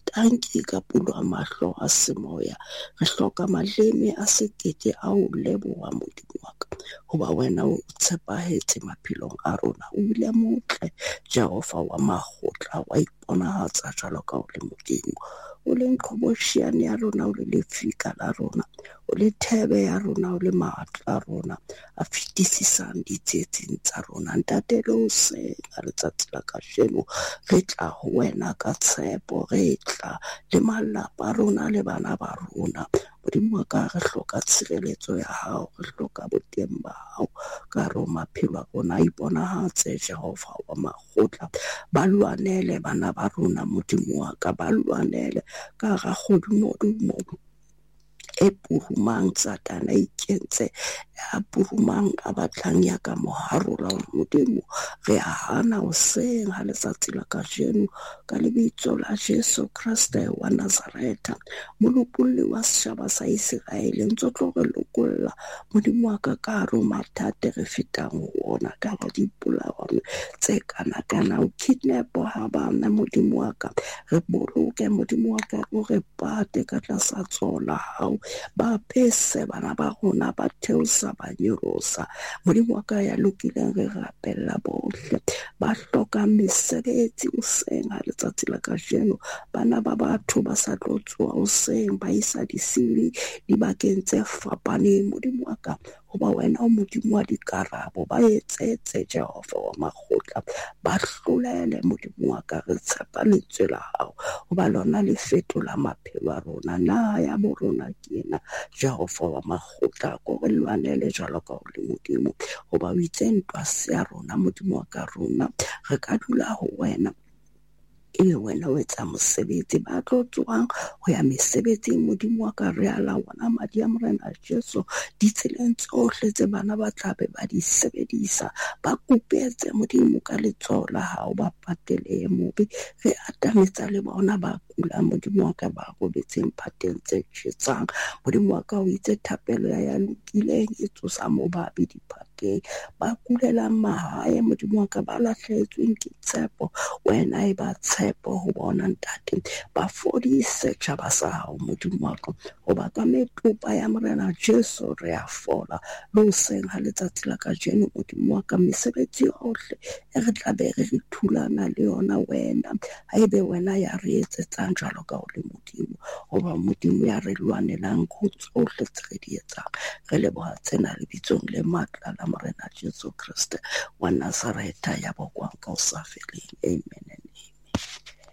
tanki ka pulo a mahlo a semoya. Re hloka maleme a sekete a ho leboha Modimo wa ka, hoba wena o tshepahetse maphelong a rona. O bile motle Jehova wa makgotla, wa iponahatsa jwalo ka o le Modimo. O le Nqoboshiane ya rona, o le lefika la rona, o le thebe ya rona, o le matla a rona a fetisisang ditsietsing tsa rona. Ntate le hoseng ka letsatsi la kajeno re tla ho wena ka tshepo, re tla le malapa a rona le bana ba rona. Modimo wa ka, re hloka tshireletso ya hao, re hloka boteng ba hao ka hare ho maphelo a rona. Iponahatse Jehova wa makgotla, ba lwanele bana ba rona Modimo wa ka, ba lwanele ka hara kgodumodumo e purumang. Satana ikentse ya purumang a batlang ya ka moharola wa Modimo. Re a hana hoseng ha letsatsi la kajeno ka lebitso la Jesu Kriste wa Nazareta, molopolli wa setjhaba sa Israele. Ntso tlo re lokolla Modimo wa ka ka hare ho mathata re fetang ho ona, ka hara dipolao tse kana-kana, o kidnap ha bana Modimo wa ka. Re boloke Modimo wa ka, o re pate ka tlasa tsona hao, ba pese bana ba rona, ba theosa ba nyorosa. Modimo wa ka ya lokileng re rapella bohle ba hlokang mesebetsi hoseng ha letsatsi la kajeno. Bana ba batho ba sa tlo tsoha hoseng ba isa di-CV dibakeng tse fapaneng Modimo wa ka, hoba wena o Modimo wa dikarabo. Ba etsetse Jehova wa makgotla, ba hlolele Modimo wa ka. Re tshepa lentswe la hao, hoba lona le fetola maphelo a rona. Na ya bo rona ke ena Jehova wa makgotla, ko re lwanele jwalo ka o le Modimo, hoba o itse ntwa se ya rona Modimo wa ka. Rona re ka dula ho wena, e le wena o etsa mosebetsi. Ba tlo tsohang ho ya mesebetsing Modimo wa ka, re a laola madi a Morena Jesu ditseleng tsohle tse bana ba tlabe ba di sebedisa. Ba kupetse Modimo ka letsoho la hao, ba patele mobe. Re atametsa le bona ba kula Modimo wa ka, ba robetseng phateng tse tjhesang. Modimo wa ka, o itse thapelo ya lokileng e tsosa mobabi diphateng. Ba kulelang mahae Modimo wa ka, ba lahlehetsweng ke tshepo, wena e ba tshepo ho bona ntate. Ba fodise tjhaba sa hao Modimo wa ka, hoba ka metlopa ya Morena Jesu re a fola. Le hoseng ha letsatsi la kajeno Modimo wa ka, mesebetsi yohle e re tlabe re thulana le yona wena, haebe wena ya re etsetsang jwalo ka o le Modimo, hoba Modimo ya re lwanelang ho tsohle tse re di etsang. Re leboha tsena lebitsong le matla la Morena Jesu Kriste wa Nazareta ya bokwang ka o sa feleng. Amen and amen.